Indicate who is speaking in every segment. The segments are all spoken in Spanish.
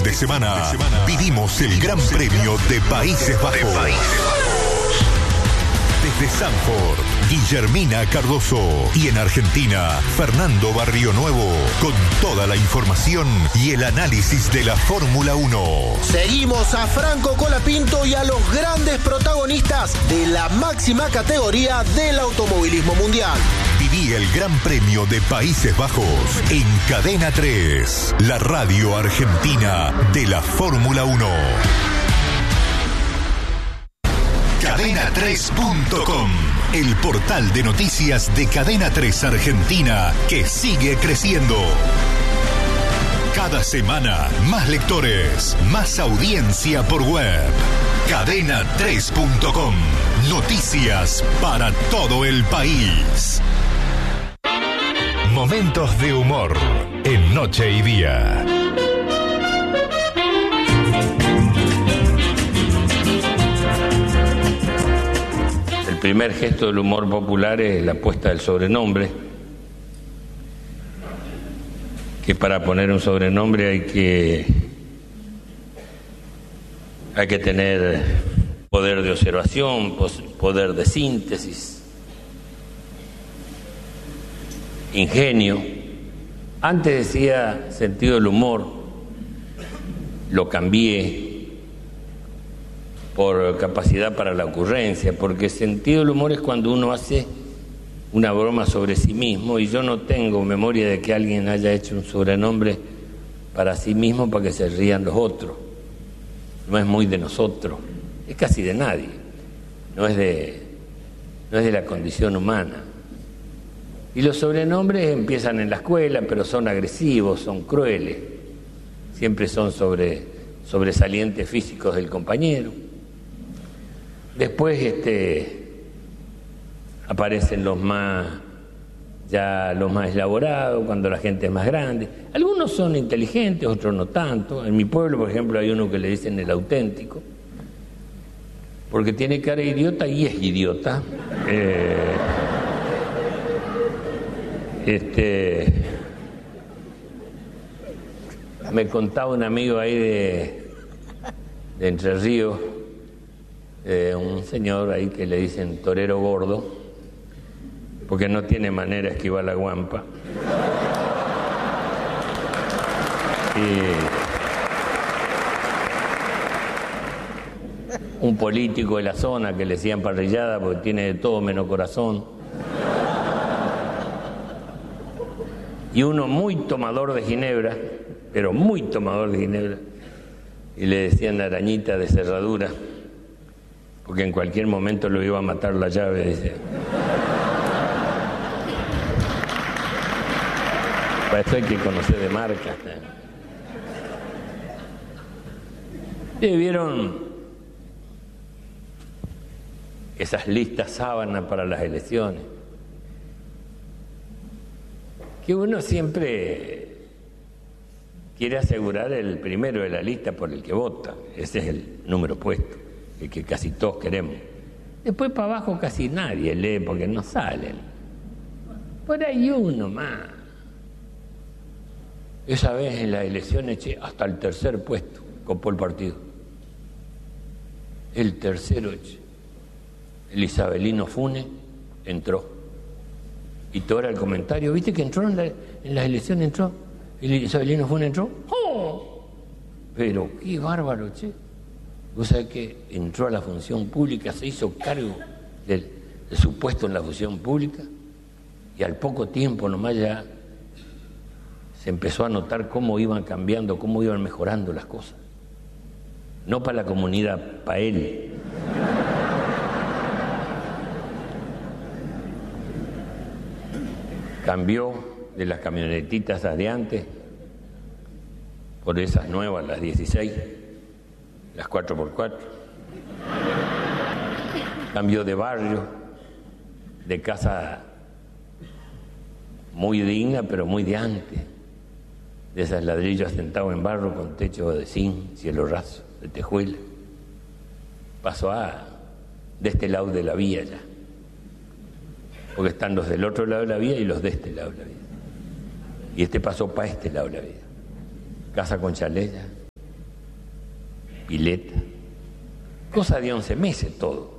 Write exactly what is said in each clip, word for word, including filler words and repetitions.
Speaker 1: fin de semana, de semana vivimos el Gran Premio de Países Bajos. De Países Bajos. Desde Zandvoort, Guillermina Cardoso. Y en Argentina, Fernando Barrionuevo. Con toda la información y el análisis de la Fórmula uno.
Speaker 2: Seguimos a Franco Colapinto y a los grandes protagonistas de la máxima categoría del automovilismo mundial.
Speaker 1: Viví el Gran Premio de Países Bajos en Cadena tres, la radio argentina de la Fórmula uno. cadena tres punto com, el portal de noticias de Cadena tres Argentina, que sigue creciendo. Cada semana, más lectores, más audiencia por web. cadena tres punto com, noticias para todo el país. Momentos de humor en Noche y Día.
Speaker 3: El primer gesto del humor popular es la puesta del sobrenombre, que para poner un sobrenombre hay que hay que tener poder de observación, poder de síntesis, ingenio. Antes decía sentido del humor, lo cambié por capacidad para la ocurrencia, porque sentido del humor es cuando uno hace una broma sobre sí mismo, y yo no tengo memoria de que alguien haya hecho un sobrenombre para sí mismo para que se rían los otros. No es muy de nosotros, es casi de nadie, no es de, no es de la condición humana. Y los sobrenombres empiezan en la escuela, pero son agresivos, son crueles, siempre son sobre sobresalientes físicos del compañero. Después este, aparecen los más, ya los más elaborados, cuando la gente es más grande. Algunos son inteligentes, otros no tanto. En mi pueblo, por ejemplo, hay uno que le dicen el auténtico, porque tiene cara de idiota y es idiota. Eh, este, me contaba un amigo ahí de, de Entre Ríos, Eh, un señor ahí que le dicen torero gordo, porque no tiene manera de esquivar la guampa. Y un político de la zona que le decían parrillada porque tiene de todo menos corazón. Y uno muy tomador de ginebra, pero muy tomador de ginebra, y le decían arañita de cerradura, porque en cualquier momento lo iba a matar la llave, dice. Para eso hay que conocer de marca. ¿Sí vieron esas listas sábana para las elecciones? Que uno siempre quiere asegurar el primero de la lista por el que vota. Ese es el número puesto, el que casi todos queremos. Después para abajo casi nadie lee porque no salen. Por ahí uno más. Esa vez en las elecciones eché hasta el tercer puesto, copó el partido. El tercero eché. El Isabelino Funes entró. Y todo era el comentario. ¿Viste que entró en, la, en las elecciones? Entró. El Isabelino Funes entró. ¡Oh! Pero qué bárbaro, che. Vos sabés que entró a la función pública, se hizo cargo del, de su puesto en la función pública, y al poco tiempo nomás ya se empezó a notar cómo iban cambiando, cómo iban mejorando las cosas. No para la comunidad, para él. Cambió de las camionetitas de antes por esas nuevas, las dieciséis. Las cuatro por cuatro. Cambió de barrio, de casa muy digna, pero muy de antes. De esas ladrillos asentados en barro con techo de zinc, cielo raso, de tejuela. Pasó a de este lado de la vía ya. Porque están los del otro lado de la vía y los de este lado de la vía. Y este pasó para este lado de la vía. Casa con chalet ya. pileta. Cosa de once meses todo.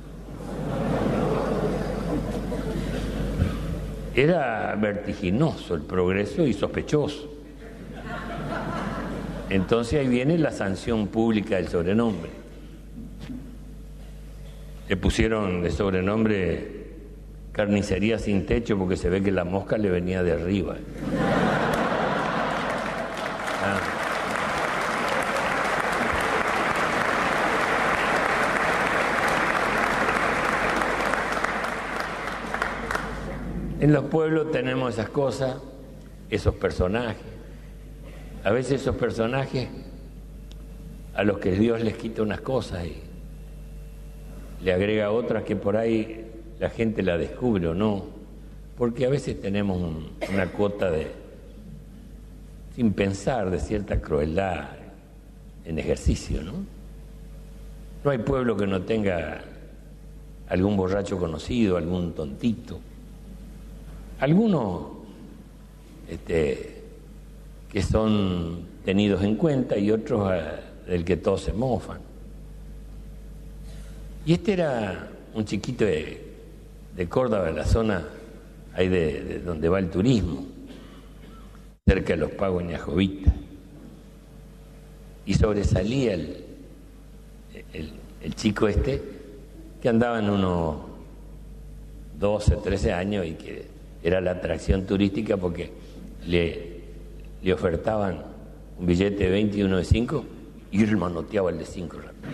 Speaker 3: Era vertiginoso el progreso y sospechoso. Entonces ahí viene la sanción pública del sobrenombre. Le pusieron de sobrenombre carnicería sin techo porque se ve que la mosca le venía de arriba. Ah. En los pueblos tenemos esas cosas, esos personajes. A veces esos personajes a los que Dios les quita unas cosas y le agrega otras que por ahí la gente la descubre o no, porque a veces tenemos un, una cuota de, sin pensar, de cierta crueldad en ejercicio, ¿no? No hay pueblo que no tenga algún borracho conocido, algún tontito, algunos este, que son tenidos en cuenta y otros uh, del que todos se mofan. Y este era un chiquito de, de Córdoba, de la zona ahí de, de donde va el turismo, cerca de los Pagos Ñajovita. Y sobresalía el, el, el chico este, que andaba en unos doce, trece años y que era la atracción turística porque le, le ofertaban un billete de veinte y uno de cinco y él manoteaba el de cinco rápido.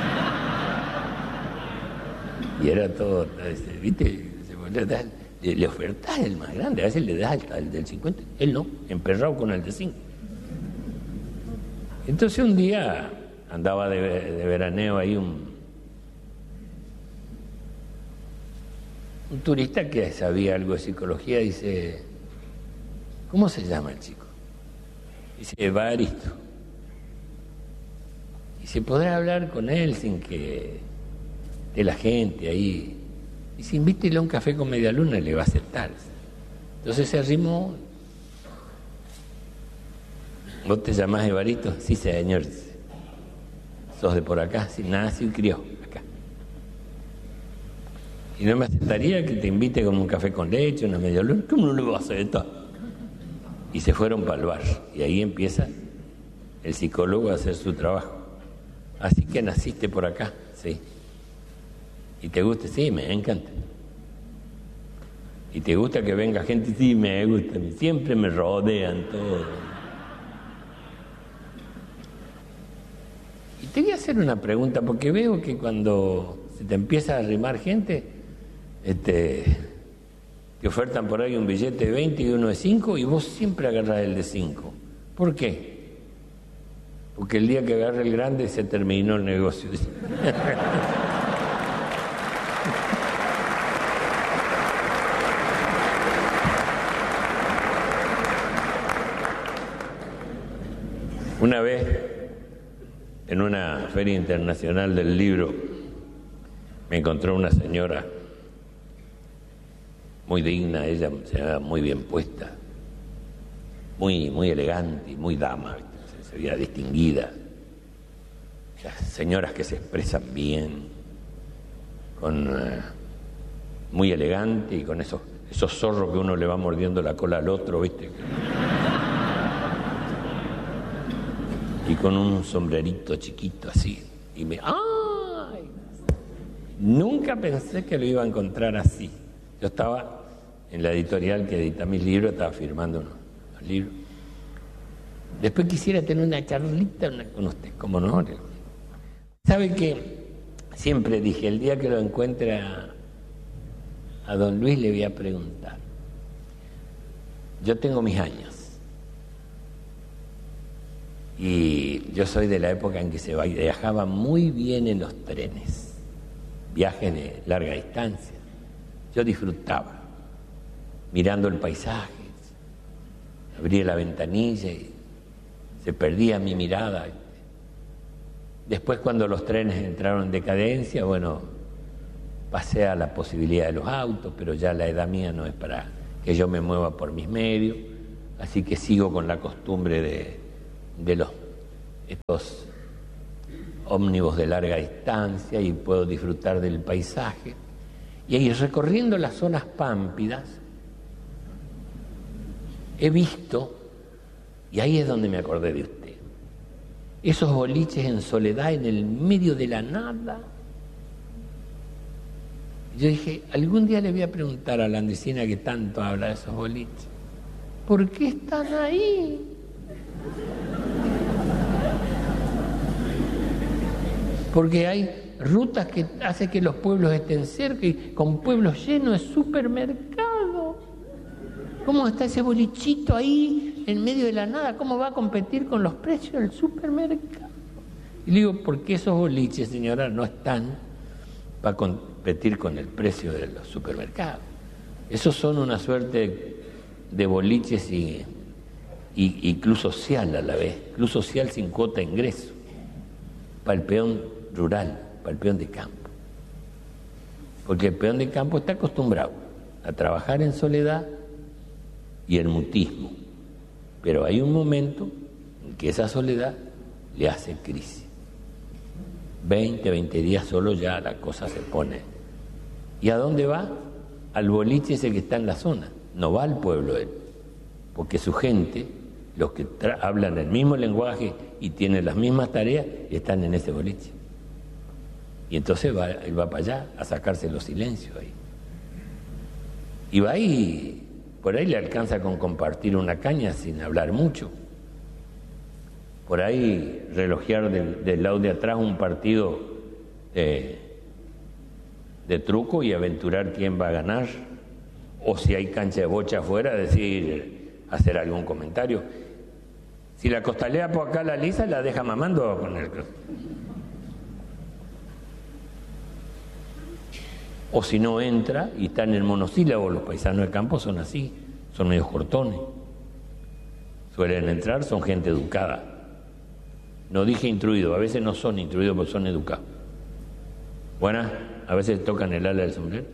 Speaker 3: Y era todo, ¿viste? Le, le ofertaba el más grande, a veces le da el del cincuenta, él no, emperrado con el de cinco. Entonces un día andaba de, de veraneo ahí un, un turista que sabía algo de psicología, dice, ¿cómo se llama el chico? Dice, Evaristo. Y se podrá hablar con él sin que de la gente ahí. Y si invítele a un café con media luna le va a aceptar. Entonces se arrimó. ¿Vos te llamás Evaristo? Sí, señor. ¿Sos de por acá? Sí, nació y crió acá. ¿Y no me aceptaría que te invite como un café con leche, una media luna? ¿Cómo no le vas a aceptar? Y se fueron para el bar. Y ahí empieza el psicólogo a hacer su trabajo. Así que naciste por acá, sí. ¿Y te gusta? Sí, me encanta. ¿Y te gusta que venga gente? Sí, me gusta. Siempre me rodean todos. Y te voy a hacer una pregunta, porque veo que cuando se te empieza a arrimar gente, este, te ofertan por ahí un billete de veinte y uno de cinco y vos siempre agarrás el de cinco. ¿Por qué? Porque el día que agarre el grande se terminó el negocio. Una vez, en una feria internacional del libro, me encontró una señora muy digna, ella se veía muy bien puesta, muy, muy elegante y muy dama, se veía distinguida. Las señoras que se expresan bien, con uh, muy elegante y con esos, esos zorros que uno le va mordiendo la cola al otro, ¿viste? Y con un sombrerito chiquito así. Y me... ¡Ay! Nunca pensé que lo iba a encontrar así. Yo estaba en la editorial que edita mis libros, estaba firmando unos, unos libros. Después quisiera tener una charlita una, con usted, como no. ¿Sabe qué? Siempre dije, el día que lo encuentre a, a don Luis le voy a preguntar. Yo tengo mis años. Y yo soy de la época en que se viajaba muy bien en los trenes, viajes de larga distancia. Yo disfrutaba, mirando el paisaje, abría la ventanilla y se perdía mi mirada. Después, cuando los trenes entraron en decadencia, bueno, pasé a la posibilidad de los autos, pero ya la edad mía no es para que yo me mueva por mis medios, así que sigo con la costumbre de... de los estos ómnibus de larga distancia y puedo disfrutar del paisaje. Y ahí recorriendo las zonas pámpidas he visto, y ahí es donde me acordé de usted, esos boliches en soledad en el medio de la nada. Yo dije, algún día le voy a preguntar a la andesina que tanto habla de esos boliches, ¿por qué están ahí? Porque hay rutas que hacen que los pueblos estén cerca y con pueblos llenos de supermercados. ¿Cómo está ese bolichito ahí en medio de la nada? ¿Cómo va a competir con los precios del supermercado? Y le digo, porque esos boliches, señora, no están para competir con el precio de los supermercados. Esos son una suerte de boliches y, y, y club social a la vez, club social sin cuota de ingreso, para el peón rural, para el peón de campo. Porque el peón de campo está acostumbrado a trabajar en soledad y el mutismo, pero hay un momento en que esa soledad le hace crisis. veinte, veinte días solo ya la cosa se pone. ¿Y a dónde va? Al boliche ese que está en la zona, no va al pueblo él, porque su gente, los que hablan el mismo lenguaje y tienen las mismas tareas, están en ese boliche. Y entonces va, él va para allá a sacarse los silencios ahí. Y va ahí, por ahí le alcanza con compartir una caña sin hablar mucho. Por ahí relojear del, del lado de atrás un partido de, de truco y aventurar quién va a ganar. O si hay cancha de bocha afuera, decir, hacer algún comentario. Si la costalea por acá la lisa, la deja mamando con el... O si no entra y está en el monosílabo, los paisanos de campo son así, son medios cortones. Suelen entrar, son gente educada. No dije instruido, a veces no son instruidos porque son educados. Buenas, a veces tocan el ala del sombrero.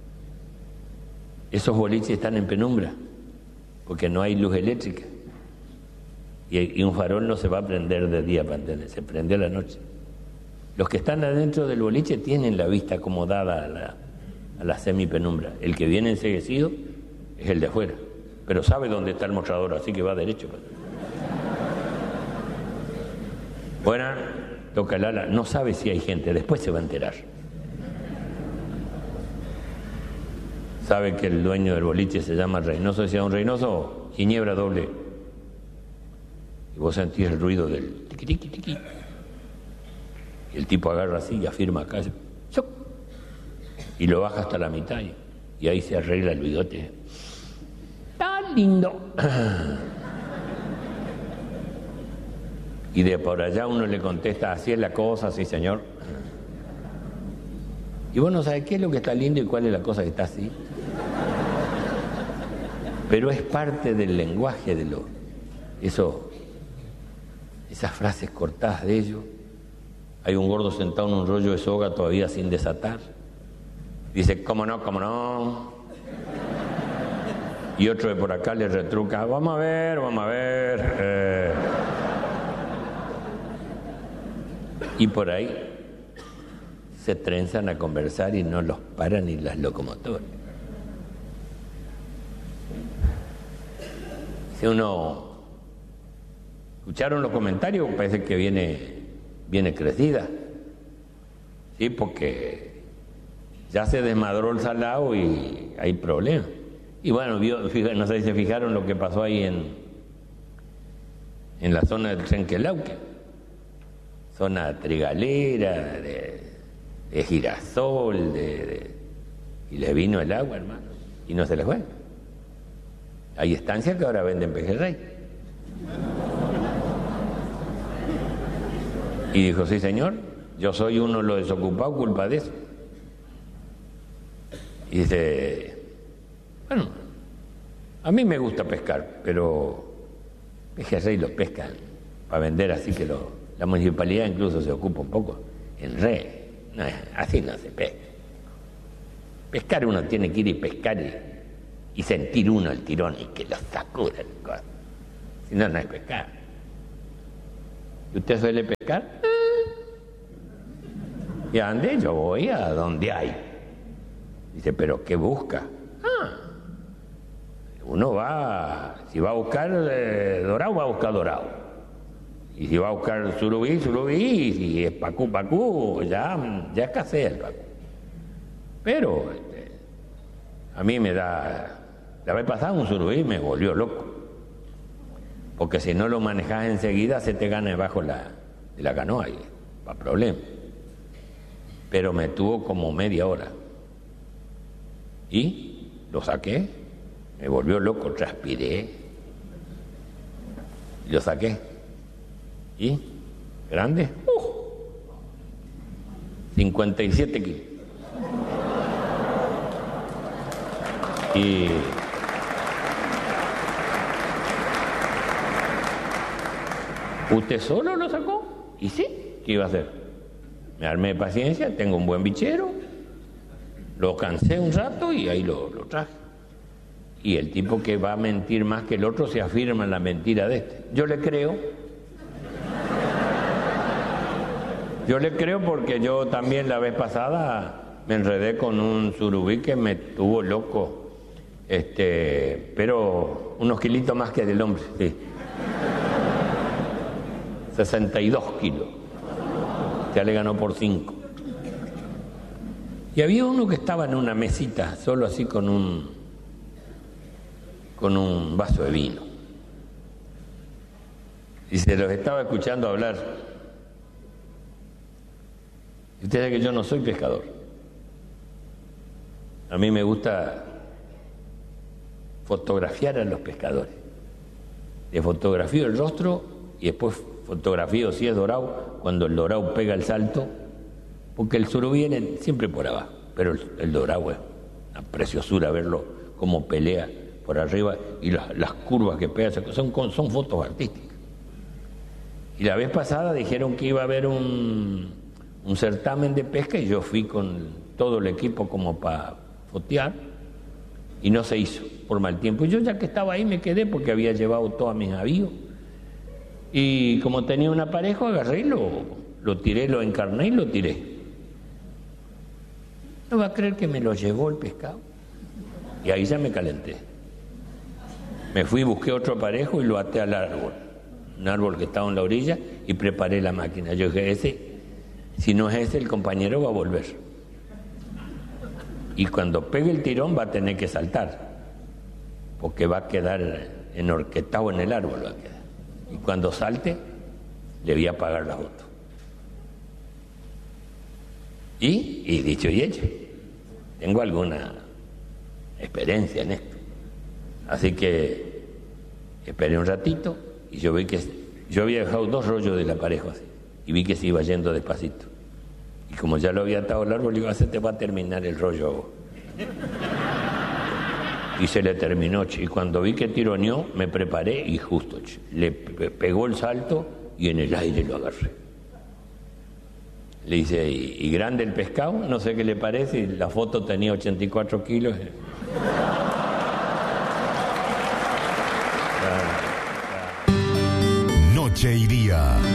Speaker 3: Esos boliches están en penumbra, porque no hay luz eléctrica. Y, y un farol no se va a prender de día, se prende a la noche. Los que están adentro del boliche tienen la vista acomodada a la, a la semipenumbra. El que viene enceguecido es el de afuera, pero sabe dónde está el mostrador, así que va derecho. Buena, toca el ala, no sabe si hay gente, después se va a enterar. Sabe que el dueño del boliche se llama Reynoso, decía don Reynoso, Ginebra doble. Y vos sentís el ruido del tiqui tiqui tiqui. Y el tipo agarra así y afirma acá, y lo baja hasta la mitad, y, y ahí se arregla el bigote. ¡Tan lindo! Y de por allá uno le contesta, así es la cosa, sí señor. Y vos no sabés qué es lo que está lindo y cuál es la cosa que está así. Pero es parte del lenguaje de lo, eso, esas frases cortadas de ellos. Hay un gordo sentado en un rollo de soga todavía sin desatar. Dice, ¿cómo no, cómo no? Y otro de por acá le retruca, vamos a ver, vamos a ver. Eh. Y por ahí se trenzan a conversar y no los paran ni las locomotoras. Si uno escucharon los comentarios, parece que viene, viene crecida. Sí, porque ya se desmadró el salado y hay problemas. Y bueno, no sé si se fijaron lo que pasó ahí en, en la zona del Trenquelauque. Zona trigalera, de, de girasol, de, de, y le vino el agua, hermano, y no se les fue. Hay estancias que ahora venden pejerrey. Y dijo, sí señor, yo soy uno de los desocupados, culpa de eso. Y dice, bueno, a mí me gusta pescar, pero pejerrey lo pescan para vender, así que lo... La municipalidad incluso se ocupa un poco en red. No, así no se pesca. Pescar uno tiene que ir y pescar y, y sentir uno el tirón y que lo sacuda el corazón. Si no, no es pescar. ¿Y usted suele pescar? ¿Y a dónde? Yo voy a donde hay. Dice, ¿pero qué busca? Ah, uno va, si va a buscar eh, dorado, va a buscar dorado. Y si va a buscar surubí, surubí, y si es pacú, pacú, ya, ya escasea el pacú. Pero este, a mí me da, la vez pasada un surubí me volvió loco. Porque si no lo manejas enseguida, se te gana debajo la, de la canoa y va problema. Pero me tuvo como media hora. Y lo saqué, me volvió loco, transpiré. Y lo saqué. ¿Y? ¿Grande? Uh, cincuenta y siete kilos. Y ¿usted solo lo sacó? Y sí, ¿qué iba a hacer? Me armé de paciencia, tengo un buen bichero, lo cansé un rato y ahí lo, lo traje. Y el tipo que va a mentir más que el otro se afirma en la mentira de este. Yo le creo. Yo le creo porque yo también la vez pasada me enredé con un surubí que me tuvo loco. Este, pero unos kilitos más que del hombre, sí. sesenta y dos kilos. Ya le ganó por cinco. Y había uno que estaba en una mesita, solo así con un con un vaso de vino. Y se los estaba escuchando hablar. Y usted sabe que yo no soy pescador. A mí me gusta fotografiar a los pescadores. Le fotografío el rostro y después fotografío si es dorado, cuando el dorado pega el salto, porque el surubí viene siempre por abajo, pero el, el dorado es una preciosura verlo como pelea por arriba y las, las curvas que pega, son, son fotos artísticas. Y la vez pasada dijeron que iba a haber un, un certamen de pesca y yo fui con todo el equipo como para fotear y no se hizo por mal tiempo. Y yo ya que estaba ahí me quedé porque había llevado todos mis avíos. Y como tenía un aparejo, agarré y lo, lo tiré, lo encarné y lo tiré. No va a creer que me lo llevó el pescado. Y ahí ya me calenté. Me fui, busqué otro aparejo y lo até al árbol. Un árbol que estaba en la orilla y preparé la máquina. Yo dije, ese, si no es ese, el compañero va a volver. Y cuando pegue el tirón va a tener que saltar. Porque va a quedar enhorquetado en el árbol. Va a quedar. Y cuando salte, le voy a apagar la foto. Y, y dicho y hecho, tengo alguna experiencia en esto. Así que esperé un ratito y yo vi que yo había dejado dos rollos del aparejo así y vi que se iba yendo despacito. Y como ya lo había atado al árbol, le digo, se te va a terminar el rollo. Y se le terminó, y cuando vi que tironeó, me preparé y justo, le pegó el salto y en el aire lo agarré. Le dice, ¿y, y grande el pescado? No sé qué le parece, y la foto tenía ochenta y cuatro kilos.
Speaker 1: Noche y día.